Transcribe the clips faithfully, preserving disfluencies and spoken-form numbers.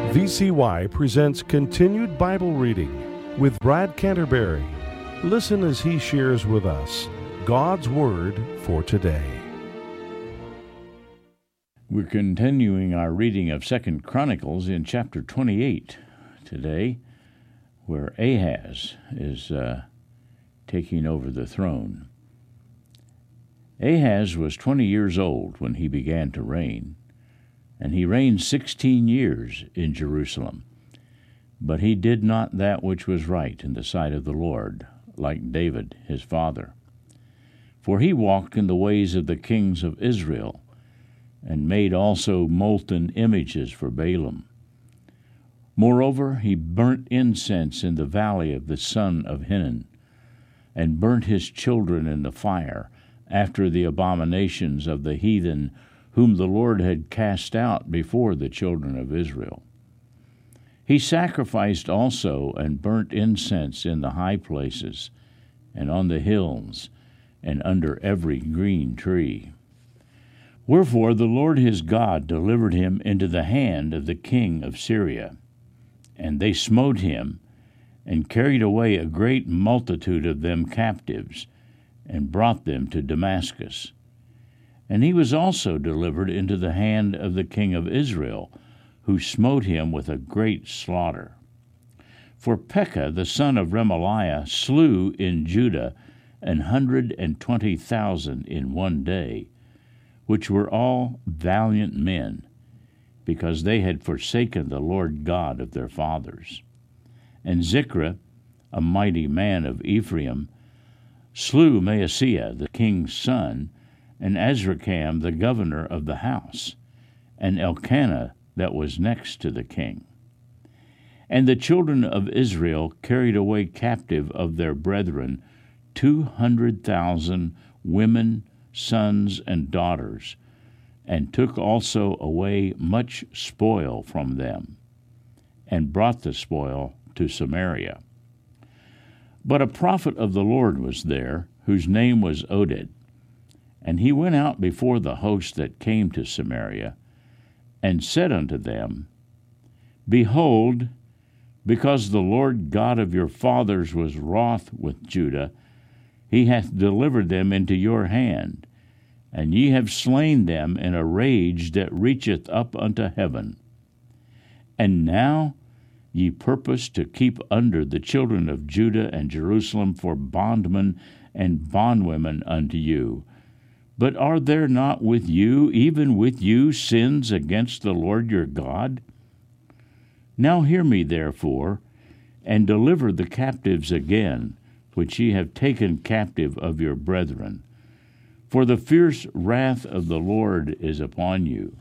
V C Y presents Continued Bible Reading with Brad Canterbury. Listen as he shares with us God's Word for today. We're continuing our reading of Second Chronicles in chapter twenty-eight today, where Ahaz is uh, taking over the throne. Ahaz was twenty years old when he began to reign, and he reigned sixteen years in Jerusalem. But he did not that which was right in the sight of the Lord, like David his father. For he walked in the ways of the kings of Israel, and made also molten images for Baalim. Moreover, he burnt incense in the valley of the son of Hinnom, and burnt his children in the fire, after the abominations of the heathen whom the Lord had cast out before the children of Israel. He sacrificed also and burnt incense in the high places, and on the hills, and under every green tree. Wherefore the Lord his God delivered him into the hand of the king of Syria, and they smote him, and carried away a great multitude of them captives, and brought them to Damascus. And he was also delivered into the hand of the king of Israel, who smote him with a great slaughter. For Pekah the son of Remaliah slew in Judah an hundred and twenty thousand in one day, which were all valiant men, because they had forsaken the Lord God of their fathers. And Zikri, a mighty man of Ephraim, slew Maaseiah the king's son, and Azrikam the governor of the house, and Elkanah that was next to the king. And the children of Israel carried away captive of their brethren two hundred thousand women, sons, and daughters, and took also away much spoil from them, and brought the spoil to Samaria. But a prophet of the Lord was there, whose name was Oded. And he went out before the host that came to Samaria, and said unto them, Behold, because the Lord God of your fathers was wroth with Judah, he hath delivered them into your hand, and ye have slain them in a rage that reacheth up unto heaven. And now ye purpose to keep under the children of Judah and Jerusalem for bondmen and bondwomen unto you. But are there not with you, even with you, sins against the Lord your God? Now hear me, therefore, and deliver the captives again, which ye have taken captive of your brethren. For the fierce wrath of the Lord is upon you.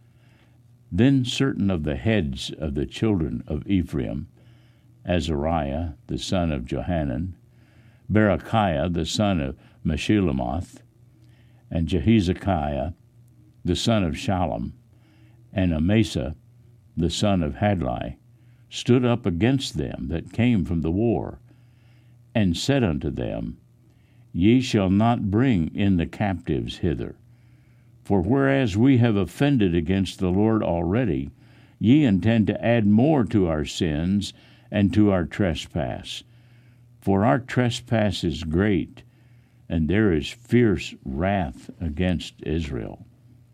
Then certain of the heads of the children of Ephraim, Azariah the son of Johanan, Berechiah the son of Meshillemoth, and Jehezekiah the son of Shallum, and Amasa the son of Hadlai, stood up against them that came from the war, and said unto them, Ye shall not bring in the captives hither. For whereas we have offended against the Lord already, ye intend to add more to our sins and to our trespass. For our trespass is great, and there is fierce wrath against Israel.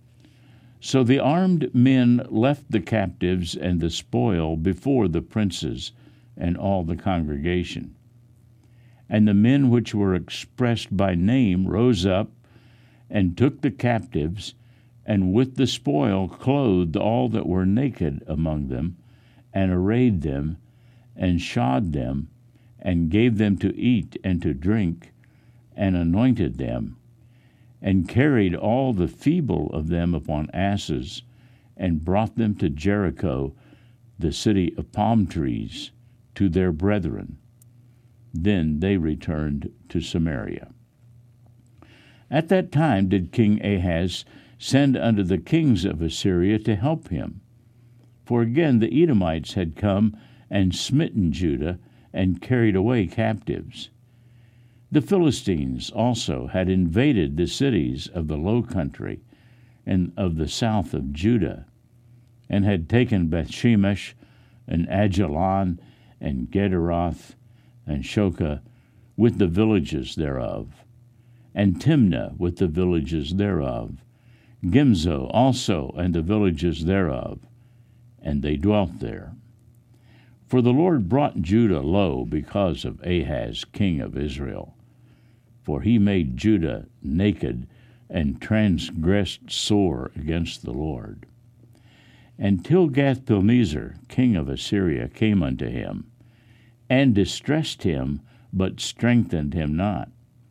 So the armed men left the captives and the spoil before the princes and all the congregation. And the men which were expressed by name rose up, and took the captives, and with the spoil clothed all that were naked among them, and arrayed them, and shod them, and gave them to eat and to drink, and anointed them, and carried all the feeble of them upon asses, and brought them to Jericho, the city of palm trees, to their brethren. Then they returned to Samaria. At that time did King Ahaz send unto the kings of Assyria to help him. For again the Edomites had come and smitten Judah, and carried away captives. The Philistines also had invaded the cities of the low country and of the south of Judah, and had taken Bethshemesh, and Ajalon, and Gederoth, and Shoka, with the villages thereof, and Timnah with the villages thereof, Gimzo also and the villages thereof, and they dwelt there. For the Lord brought Judah low because of Ahaz king of Israel, for he made Judah naked and transgressed sore against the Lord. And Tilgath-Pilneser king of Assyria came unto him, and distressed him, but strengthened him not.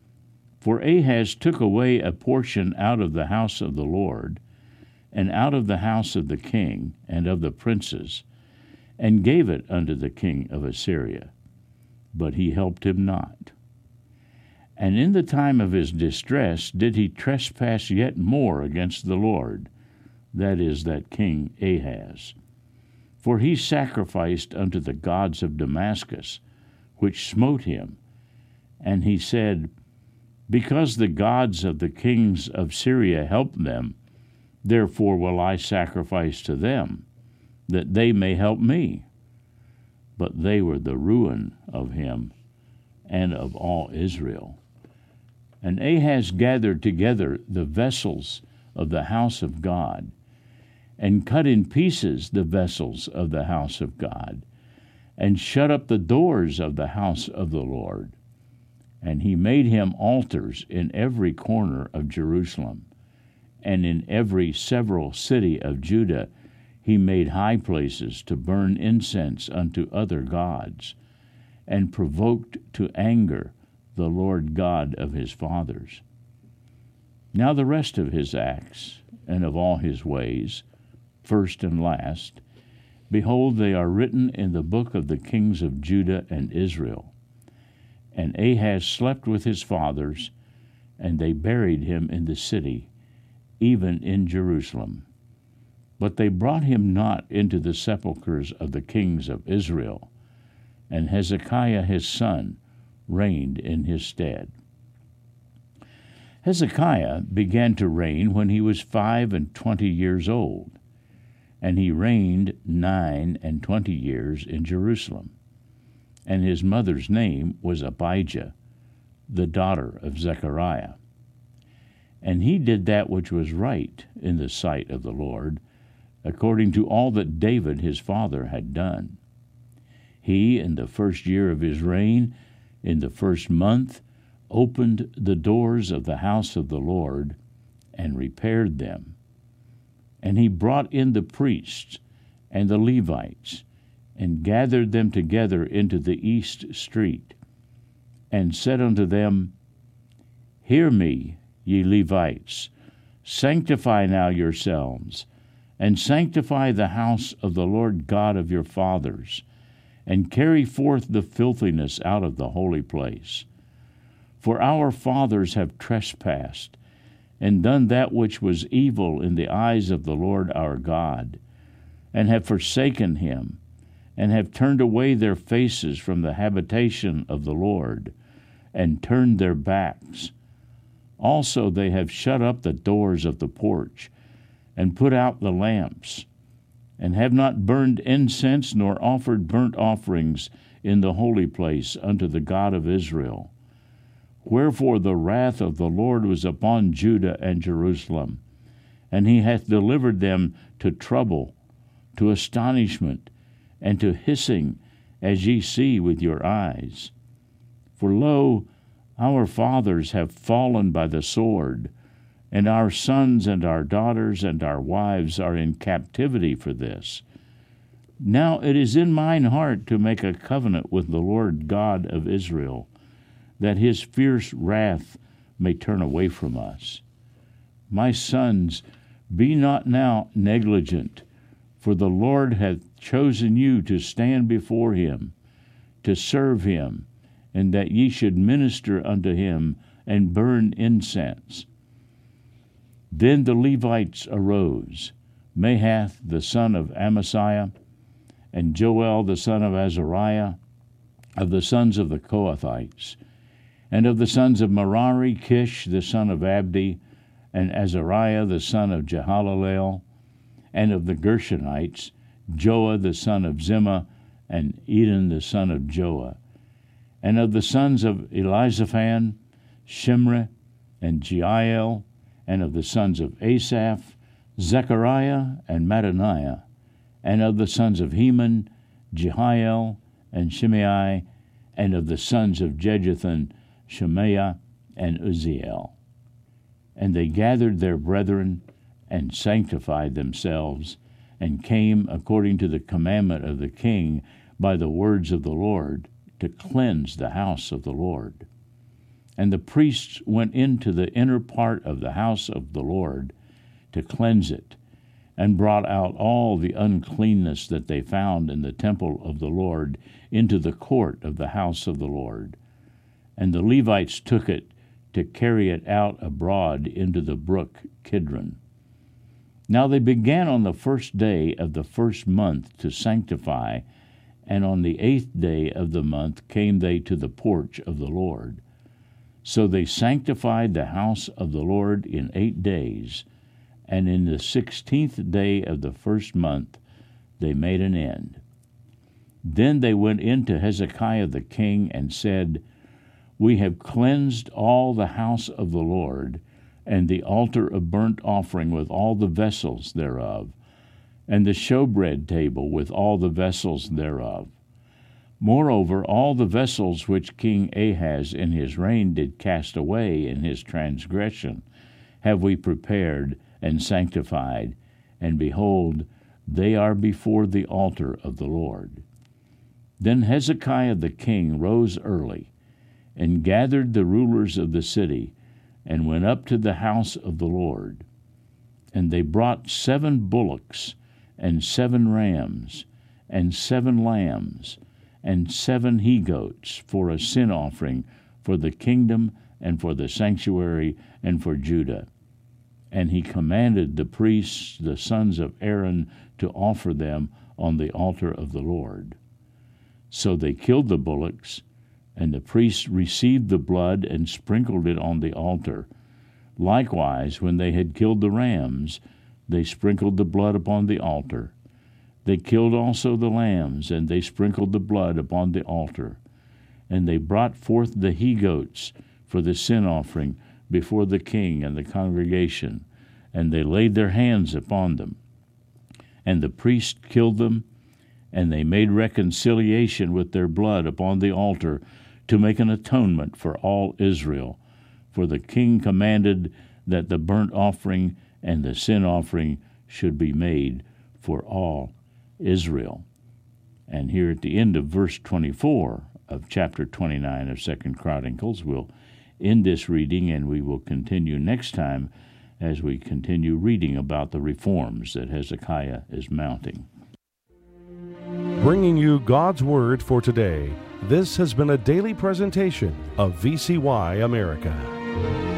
For Ahaz took away a portion out of the house of the Lord, and out of the house of the king and of the princes, and gave it unto the king of Assyria. But he helped him not. And in the time of his distress did he trespass yet more against the Lord, that is, that king Ahaz. For he sacrificed unto the gods of Damascus, which smote him. And he said, Because the gods of the kings of Syria helped them, therefore will I sacrifice to them, that they may help me. But they were the ruin of him and of all Israel. And Ahaz gathered together the vessels of the house of God, and cut in pieces the vessels of the house of God, and shut up the doors of the house of the Lord. And he made him altars in every corner of Jerusalem, and in every several city of Judah he made high places to burn incense unto other gods, and provoked to anger the Lord God of his fathers. Now the rest of his acts, and of all his ways, first and last, behold, they are written in the book of the kings of Judah and Israel. And Ahaz slept with his fathers, and they buried him in the city, even in Jerusalem. But they brought him not into the sepulchres of the kings of Israel, and Hezekiah his son reigned in his stead. Hezekiah began to reign when he was five and twenty years old, and he reigned nine and twenty years in Jerusalem. And his mother's name was Abijah, the daughter of Zechariah. And he did that which was right in the sight of the Lord, according to all that David his father had done. He, in the first year of his reign, in the first month, opened the doors of the house of the Lord, and repaired them. And he brought in the priests and the Levites, and gathered them together into the east street, and said unto them, Hear me, ye Levites, sanctify now yourselves, and sanctify the house of the Lord God of your fathers, and carry forth the filthiness out of the holy place. For our fathers have trespassed, and done that which was evil in the eyes of the Lord our God, and have forsaken him, and have turned away their faces from the habitation of the Lord, and turned their backs. Also they have shut up the doors of the porch, and put out the lamps, and have not burned incense nor offered burnt offerings in the holy place unto the God of Israel. Wherefore the wrath of the Lord was upon Judah and Jerusalem, and he hath delivered them to trouble, to astonishment, and to hissing, as ye see with your eyes. For lo, our fathers have fallen by the sword, and our sons and our daughters and our wives are in captivity for this. Now it is in mine heart to make a covenant with the Lord God of Israel, that his fierce wrath may turn away from us. My sons, be not now negligent, for the Lord hath chosen you to stand before him, to serve him, and that ye should minister unto him and burn incense. Then the Levites arose, Mahath the son of Amasiah, and Joel the son of Azariah, of the sons of the Kohathites, and of the sons of Merari, Kish the son of Abdi, and Azariah the son of Jehalalel, and of the Gershonites, Joah the son of Zimmah, and Eden the son of Joah. And of the sons of Elizaphan, Shimri, and Jeiel, and of the sons of Asaph, Zechariah and Mattaniah, and of the sons of Heman, Jehiel and Shimei, and of the sons of Jeduthun, Shemaiah and Uzziel. And they gathered their brethren, and sanctified themselves, and came according to the commandment of the king by the words of the Lord, to cleanse the house of the Lord. And the priests went into the inner part of the house of the Lord to cleanse it, and brought out all the uncleanness that they found in the temple of the Lord into the court of the house of the Lord. And the Levites took it to carry it out abroad into the brook Kidron. Now they began on the first day of the first month to sanctify, and on the eighth day of the month came they to the porch of the Lord. So they sanctified the house of the Lord in eight days, and in the sixteenth day of the first month they made an end. Then they went in to Hezekiah the king and said, We have cleansed all the house of the Lord, and the altar of burnt offering with all the vessels thereof, and the showbread table with all the vessels thereof. Moreover, all the vessels which King Ahaz in his reign did cast away in his transgression have we prepared and sanctified, and behold, they are before the altar of the Lord. Then Hezekiah the king rose early, and gathered the rulers of the city, and went up to the house of the Lord. And they brought seven bullocks, and seven rams, and seven lambs, and seven he-goats for a sin offering for the kingdom, and for the sanctuary, and for Judah. And he commanded the priests, the sons of Aaron, to offer them on the altar of the Lord. So they killed the bullocks, and the priests received the blood and sprinkled it on the altar. Likewise, when they had killed the rams, they sprinkled the blood upon the altar. They killed also the lambs, and they sprinkled the blood upon the altar. And they brought forth the he-goats for the sin offering before the king and the congregation, and they laid their hands upon them. And the priest killed them, and they made reconciliation with their blood upon the altar to make an atonement for all Israel. For the king commanded that the burnt offering and the sin offering should be made for all Israel. And here at the end of verse twenty-four of chapter twenty-nine of Second Chronicles, we'll end this reading, and we will continue next time as we continue reading about the reforms that Hezekiah is mounting. Bringing you God's Word for today, this has been a daily presentation of V C Y America.